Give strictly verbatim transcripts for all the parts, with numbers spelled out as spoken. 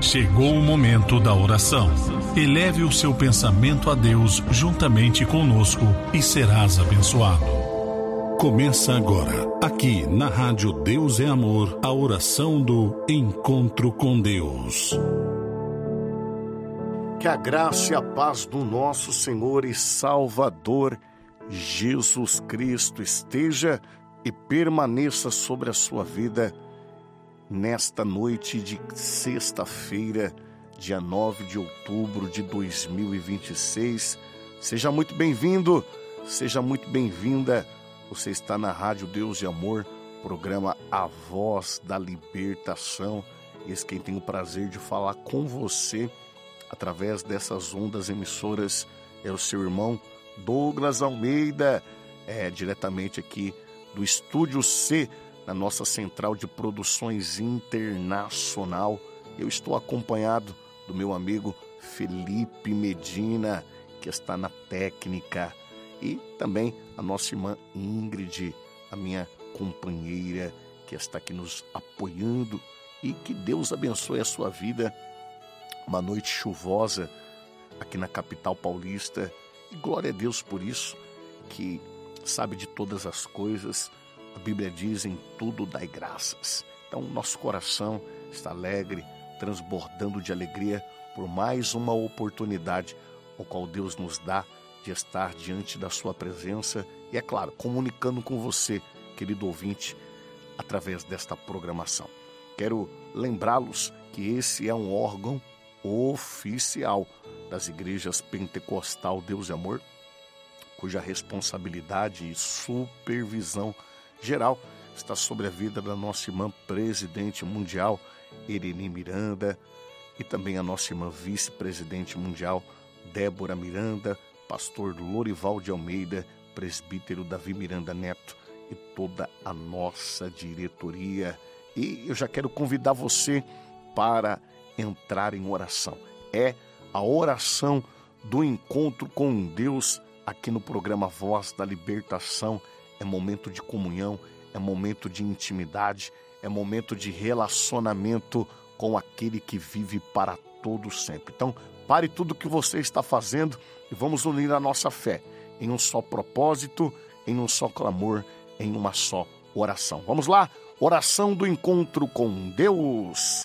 Chegou o momento da oração. Eleve o seu pensamento a Deus juntamente conosco e serás abençoado. Começa agora, aqui na Rádio Deus é Amor, a oração do Encontro com Deus. Que a graça e a paz do nosso Senhor e Salvador Jesus Cristo esteja e permaneça sobre a sua vida nesta noite de sexta-feira, dia nove de outubro de dois mil e vinte e seis. Seja muito bem-vindo, seja muito bem-vinda. Você está na Rádio Deus de Amor, programa A Voz da Libertação. Esse quem tem o prazer de falar com você através dessas ondas emissoras é o seu irmão Douglas Almeida, é, diretamente aqui do Estúdio C, na nossa central de produções internacional. Eu estou acompanhado do meu amigo Felipe Medina, que está na técnica, e também a nossa irmã Ingrid, a minha companheira, que está aqui nos apoiando. E que Deus abençoe a sua vida. Uma noite chuvosa aqui na capital paulista, e glória a Deus por isso, que sabe de todas as coisas. A Bíblia diz: em tudo dai graças. Então nosso coração está alegre, transbordando de alegria por mais uma oportunidade ao qual Deus nos dá de estar diante da sua presença e, é claro, comunicando com você, querido ouvinte, através desta programação. Quero lembrá-los que esse é um órgão oficial das igrejas Pentecostal Deus e Amor, cuja responsabilidade e supervisão geral está sobre a vida da nossa irmã presidente mundial, Irene Miranda, e também a nossa irmã vice-presidente mundial, Débora Miranda, pastor Lorival de Almeida, presbítero Davi Miranda Neto e toda a nossa diretoria. E eu já quero convidar você para entrar em oração. É a oração do encontro com Deus aqui no programa Voz da Libertação. É momento de comunhão, é momento de intimidade, é momento de relacionamento com aquele que vive para todo sempre. Então, pare tudo o que você está fazendo e vamos unir a nossa fé em um só propósito, em um só clamor, em uma só oração. Vamos lá? Oração do encontro com Deus.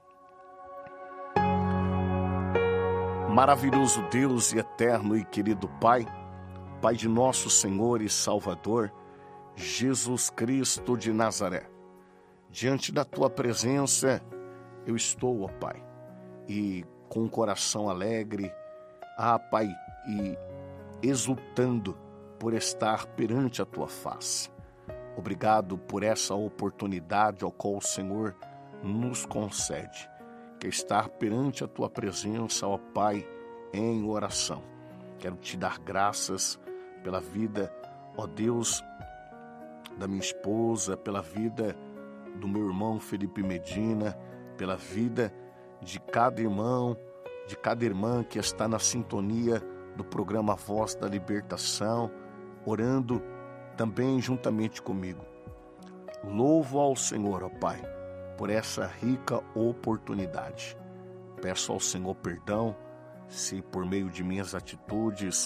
Maravilhoso Deus e eterno e querido Pai, Pai de nosso Senhor e Salvador, Jesus Cristo de Nazaré, diante da Tua presença eu estou, ó Pai, e com o coração alegre, ah Pai, e exultando por estar perante a Tua face. Obrigado por essa oportunidade ao qual o Senhor nos concede, que é estar perante a Tua presença, ó Pai, em oração. Quero Te dar graças pela vida, ó Deus, da minha esposa, pela vida do meu irmão Felipe Medina, pela vida de cada irmão, de cada irmã que está na sintonia do programa Voz da Libertação, orando também juntamente comigo. Louvo ao Senhor, ó Pai, por essa rica oportunidade. Peço ao Senhor perdão se por meio de minhas atitudes,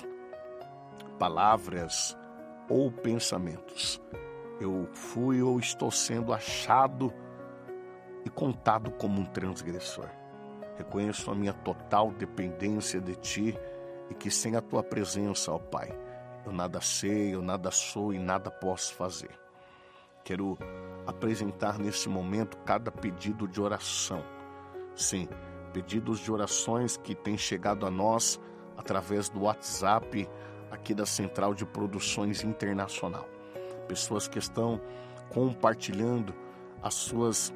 palavras ou pensamentos eu fui ou estou sendo achado e contado como um transgressor. Reconheço a minha total dependência de Ti e que sem a Tua presença, ó Pai, eu nada sei, eu nada sou e nada posso fazer. Quero apresentar nesse momento cada pedido de oração. Sim, pedidos de orações que têm chegado a nós através do WhatsApp aqui da Central de Produções Internacional. Pessoas que estão compartilhando as suas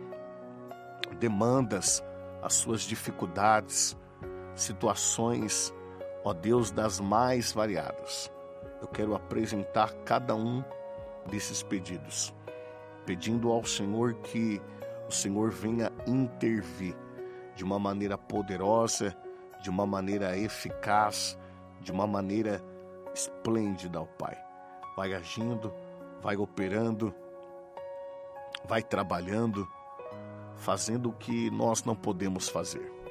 demandas, as suas dificuldades, situações, ó Deus, das mais variadas. Eu quero apresentar cada um desses pedidos, pedindo ao Senhor que o Senhor venha intervir de uma maneira poderosa, de uma maneira eficaz, de uma maneira esplêndida, ó Pai. Vai agindo, vai operando, vai trabalhando, fazendo o que nós não podemos fazer.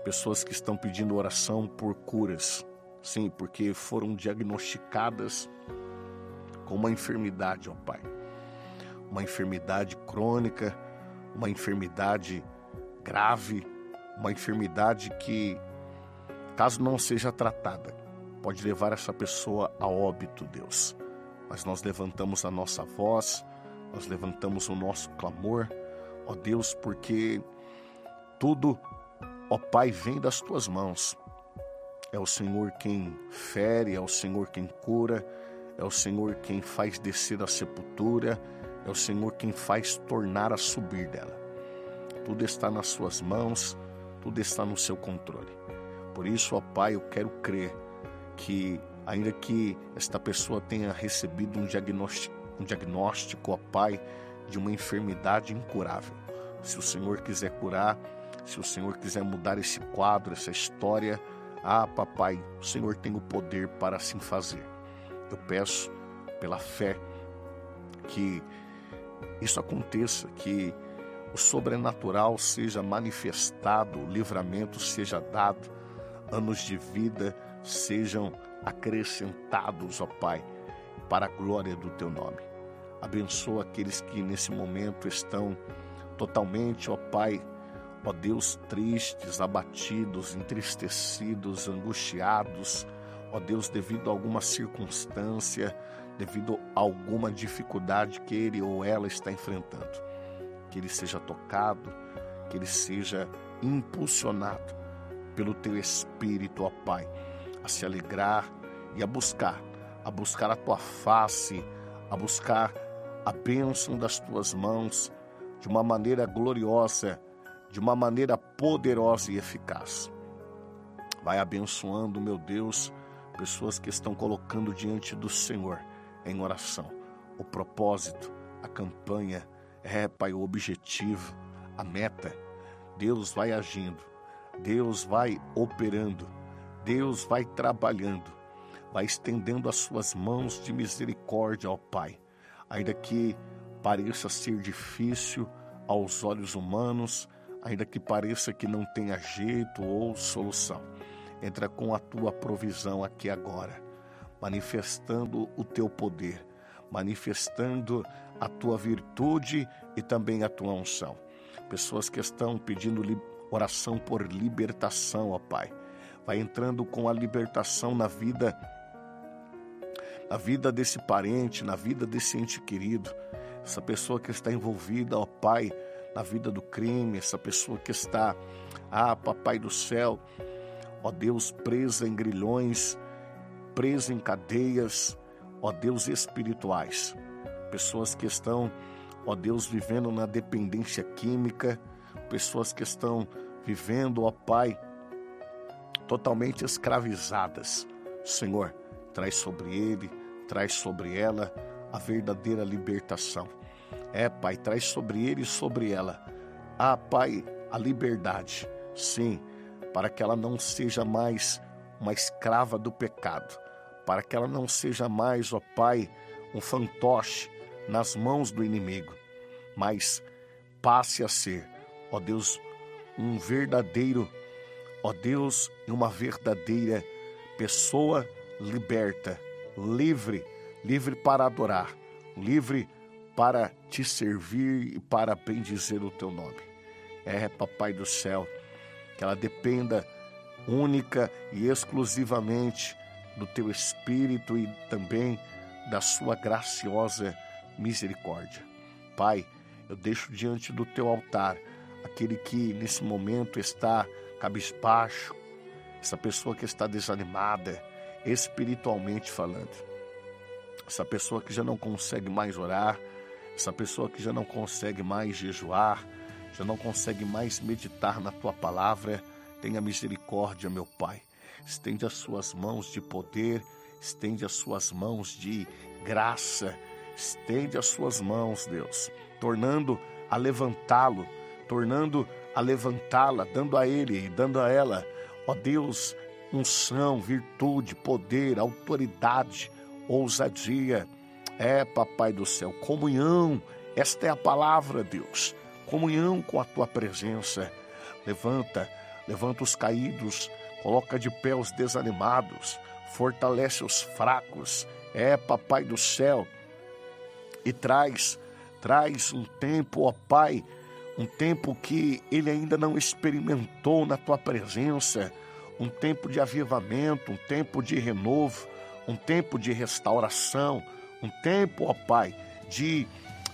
pessoas que estão pedindo oração por curas, sim, porque foram diagnosticadas com uma enfermidade, ó Pai, uma enfermidade crônica, uma enfermidade grave, uma enfermidade que, caso não seja tratada, pode levar essa pessoa a óbito, Deus. Mas nós levantamos a nossa voz, nós levantamos o nosso clamor, ó Deus, porque tudo, ó Pai, vem das Tuas mãos. É o Senhor quem fere, é o Senhor quem cura, é o Senhor quem faz descer a sepultura, é o Senhor quem faz tornar a subir dela. Tudo está nas Suas mãos, tudo está no Seu controle. Por isso, ó Pai, eu quero crer que, ainda que esta pessoa tenha recebido um diagnóstico, um diagnóstico, ó Pai, de uma enfermidade incurável, se o Senhor quiser curar, se o Senhor quiser mudar esse quadro, essa história, ah, Papai, o Senhor tem o poder para assim fazer. Eu peço, pela fé, que isso aconteça, que o sobrenatural seja manifestado, o livramento seja dado, anos de vida sejam acrescentados, ó Pai, para a glória do Teu nome. Abençoa aqueles que nesse momento estão totalmente, ó Pai, ó Deus, tristes, abatidos, entristecidos, angustiados, ó Deus, devido a alguma circunstância, devido a alguma dificuldade que ele ou ela está enfrentando. Que ele seja tocado, que ele seja impulsionado pelo Teu Espírito, ó Pai, a se alegrar e a buscar, a buscar a Tua face, a buscar a bênção das Tuas mãos de uma maneira gloriosa, de uma maneira poderosa e eficaz. Vai abençoando, meu Deus, pessoas que estão colocando diante do Senhor em oração o propósito, a campanha, é, Pai, o objetivo, a meta. Deus vai agindo, Deus vai operando, Deus vai trabalhando, vai estendendo as Suas mãos de misericórdia, ó Pai, ainda que pareça ser difícil aos olhos humanos, ainda que pareça que não tenha jeito ou solução. Entra com a Tua provisão aqui agora, manifestando o Teu poder, manifestando a Tua virtude e também a Tua unção. Pessoas que estão pedindo li- oração por libertação, ó Pai, vai entrando com a libertação na vida, na vida desse parente, na vida desse ente querido, essa pessoa que está envolvida, ó Pai, na vida do crime, essa pessoa que está, ah, Papai do céu, ó Deus, presa em grilhões, presa em cadeias, ó Deus, espirituais. Pessoas que estão, ó Deus, vivendo na dependência química, pessoas que estão vivendo, ó Pai, totalmente escravizadas. Senhor, traz sobre ele, traz sobre ela a verdadeira libertação. É, Pai, traz sobre ele e sobre ela, ah, Pai, a liberdade, sim, para que ela não seja mais uma escrava do pecado, para que ela não seja mais, ó Pai, um fantoche nas mãos do inimigo, mas passe a ser, ó Deus, um verdadeiro, ó Deus, uma verdadeira pessoa liberta, livre, livre para adorar, livre para Te servir e para bendizer o Teu nome. É, Papai do céu, que ela dependa única e exclusivamente do Teu Espírito e também da Sua graciosa misericórdia. Pai, eu deixo diante do Teu altar aquele que nesse momento está cabisbaixo, essa pessoa que está desanimada, espiritualmente falando, essa pessoa que já não consegue mais orar, essa pessoa que já não consegue mais jejuar, já não consegue mais meditar na Tua palavra. Tenha misericórdia, meu Pai. Estende as Suas mãos de poder, estende as Suas mãos de graça, estende as Suas mãos, Deus, tornando a levantá-lo, tornando a levantá-la, dando a ele e dando a ela, ó Deus, unção, virtude, poder, autoridade, ousadia. É, Papai do céu, comunhão, esta é a palavra, Deus, comunhão com a Tua presença. Levanta, levanta os caídos, coloca de pé os desanimados, fortalece os fracos. É, Papai do céu, e traz, traz um tempo, ó Pai, um tempo que ele ainda não experimentou na tua presença, um tempo de avivamento, um tempo de renovo, um tempo de restauração, um tempo, ó Pai, de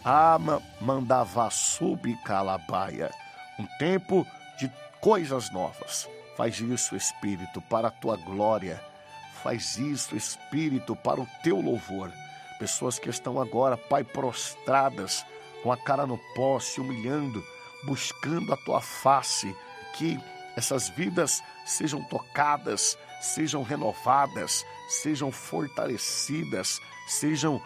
ama mandava subcalabaia, um tempo de coisas novas. Faz isso, Espírito, para a tua glória. Faz isso, Espírito, para o teu louvor. Pessoas que estão agora, Pai, prostradas, com a cara no pó, se humilhando, buscando a tua face, que essas vidas sejam tocadas, sejam renovadas, sejam fortalecidas, sejam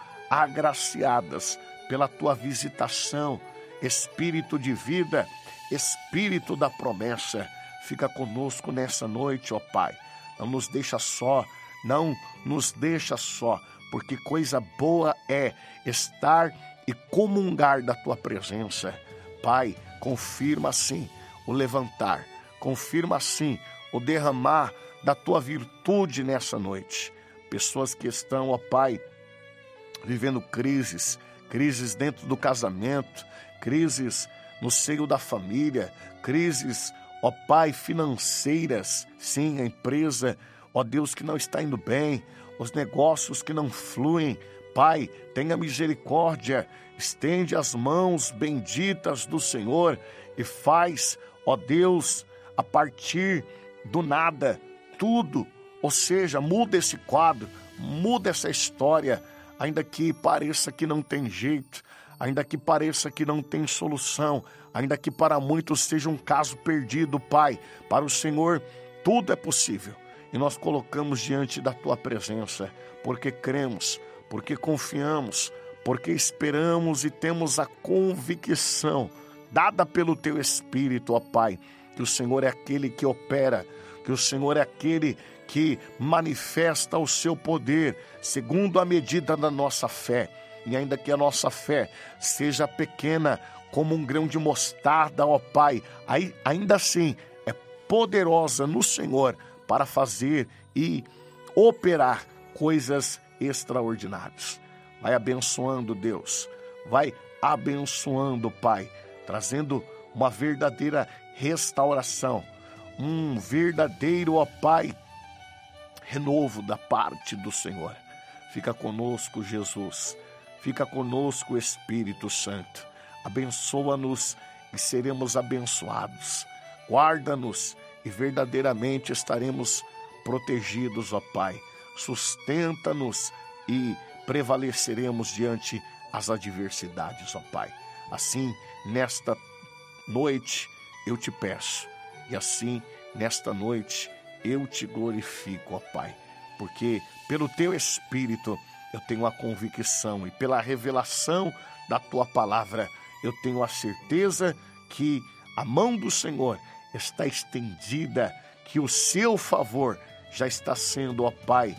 agraciadas pela tua visitação. Espírito de vida, Espírito da promessa, fica conosco nessa noite, ó Pai. Não nos deixa só, não nos deixa só, porque coisa boa é estar e comungar da tua presença. Pai, confirma sim o levantar, confirma sim o derramar da tua virtude nessa noite. Pessoas que estão, ó Pai, vivendo crises, crises dentro do casamento, crises no seio da família, crises, ó Pai, financeiras, sim, a empresa, ó Deus, que não está indo bem, os negócios que não fluem. Pai, tenha misericórdia, estende as mãos benditas do Senhor e faz, ó Deus, a partir do nada, tudo, ou seja, muda esse quadro, muda essa história, ainda que pareça que não tem jeito, ainda que pareça que não tem solução, ainda que para muitos seja um caso perdido, Pai, para o Senhor tudo é possível. E nós colocamos diante da tua presença, porque cremos, porque confiamos, porque esperamos e temos a convicção dada pelo teu Espírito, ó Pai, que o Senhor é aquele que opera, que o Senhor é aquele que manifesta o seu poder segundo a medida da nossa fé. E ainda que a nossa fé seja pequena como um grão de mostarda, ó Pai, aí, ainda assim é poderosa no Senhor para fazer e operar coisas extraordinárias. Vai abençoando, Deus, vai abençoando, Pai, trazendo uma verdadeira restauração, um verdadeiro, ó Pai, renovo da parte do Senhor. Fica conosco, Jesus, fica conosco, Espírito Santo, abençoa-nos e seremos abençoados, guarda-nos e verdadeiramente estaremos protegidos, ó Pai, sustenta-nos e prevaleceremos diante as adversidades, ó Pai. Assim, nesta noite eu te peço, e assim, nesta noite eu te glorifico, ó Pai, porque pelo teu Espírito eu tenho a convicção e pela revelação da tua palavra eu tenho a certeza que a mão do Senhor está estendida, que o seu favor já está sendo, ó Pai,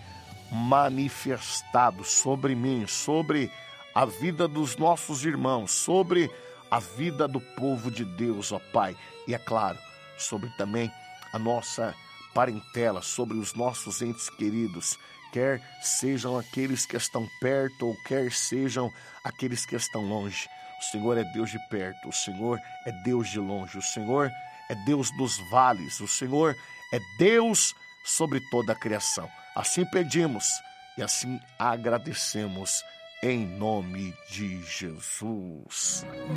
manifestado sobre mim, sobre a vida dos nossos irmãos, sobre a vida do povo de Deus, ó Pai, e é claro, sobre também a nossa parentela, sobre os nossos entes queridos, quer sejam aqueles que estão perto ou quer sejam aqueles que estão longe. O Senhor é Deus de perto, o Senhor é Deus de longe, o Senhor é Deus dos vales, o Senhor é Deus sobre toda a criação. Assim pedimos e assim agradecemos em nome de Jesus.